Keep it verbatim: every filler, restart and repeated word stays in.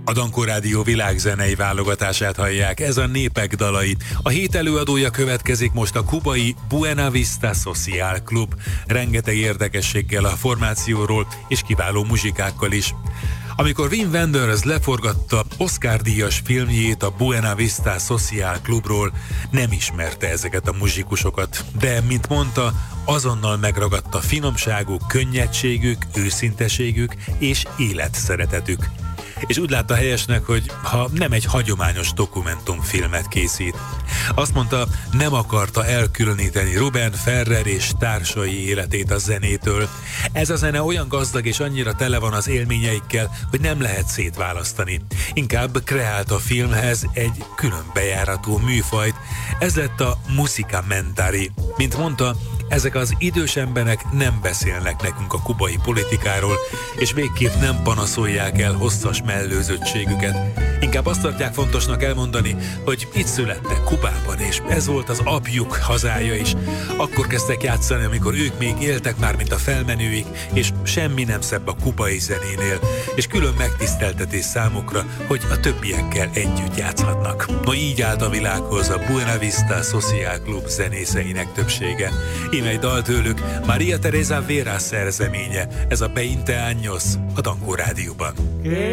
A Dankó Rádió világzenei válogatását hallják, ez a Népek dalai. A hét előadója következik most a kubai Buena Vista Social Club. Rengeteg érdekességgel a formációról és kiváló muzsikákkal is. Amikor Wim Wenders leforgatta Oscar-díjas filmjét a Buena Vista Social Clubról, nem ismerte ezeket a muzsikusokat, de, mint mondta, azonnal megragadta finomságuk, könnyedségük, őszinteségük és életszeretetük. És úgy látta helyesnek, hogy ha nem egy hagyományos dokumentumfilmet készít. Azt mondta, nem akarta elkülöníteni Ruben Ferrer és társai életét a zenétől. Ez a zene olyan gazdag és annyira tele van az élményeikkel, hogy nem lehet szétválasztani. Inkább kreált a filmhez egy külön bejáratú műfajt. Ez lett a musica mentari. Mint mondta, ezek az idős emberek nem beszélnek nekünk a kubai politikáról, és végképp nem panaszolják el hosszas mellőzöttségüket. Inkább azt tartják fontosnak elmondani, hogy itt születtek Kubában, és ez volt az apjuk hazája is. Akkor kezdtek játszani, amikor ők még éltek már, mint a felmenőik, és semmi nem szebb a kubai zenénél, és külön megtiszteltetés számukra, hogy a többiekkel együtt játszhatnak. No, így állt a világhoz a Buena Vista Social Club zenészeinek többsége. Íme egy dal tőlük, Maria Teresa Vera szerzeménye, ez a Veinte Años a Dankó Rádióban.